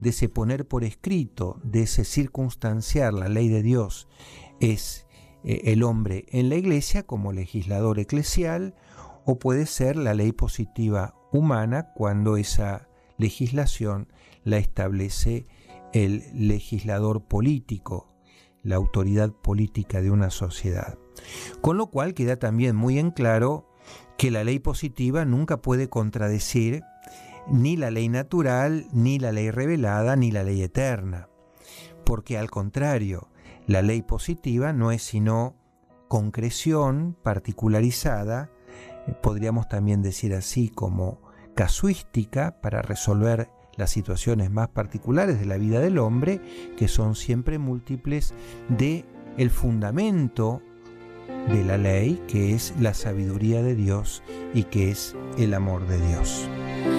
de ese poner por escrito, de ese circunstanciar la ley de Dios, es el hombre en la iglesia como legislador eclesial, o puede ser la ley positiva humana cuando esa legislación la establece el legislador político, la autoridad política de una sociedad. Con lo cual queda también muy en claro que la ley positiva nunca puede contradecir ni la ley natural, ni la ley revelada, ni la ley eterna, porque al contrario, la ley positiva no es sino concreción particularizada, podríamos también decir así, como casuística para resolver las situaciones más particulares de la vida del hombre, que son siempre múltiples, de el fundamento de la ley, que es la sabiduría de Dios y que es el amor de Dios.